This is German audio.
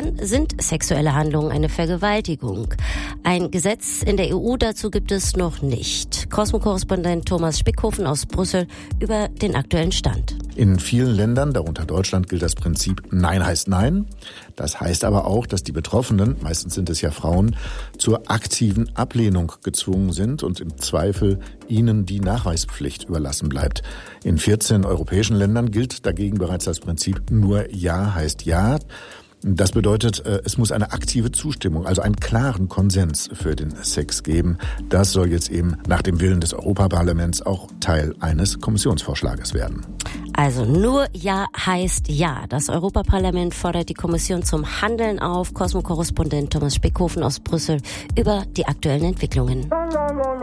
Dann sind sexuelle Handlungen eine Vergewaltigung. Ein Gesetz in der EU dazu gibt es noch nicht. Cosmo-Korrespondent Thomas Spickhofen aus Brüssel über den aktuellen Stand. In vielen Ländern, darunter Deutschland, gilt das Prinzip Nein heißt Nein. Das heißt aber auch, dass die Betroffenen, meistens sind es ja Frauen, zur aktiven Ablehnung gezwungen sind und im Zweifel ihnen die Nachweispflicht überlassen bleibt. In 14 europäischen Ländern gilt dagegen bereits das Prinzip Nur Ja heißt Ja. Das bedeutet, es muss eine aktive Zustimmung, also einen klaren Konsens für den Sex geben. Das soll jetzt eben nach dem Willen des Europaparlaments auch Teil eines Kommissionsvorschlages werden. Also nur Ja heißt Ja. Das Europaparlament fordert die Kommission zum Handeln auf. Cosmo-Korrespondent Thomas Spickhofen aus Brüssel über die aktuellen Entwicklungen.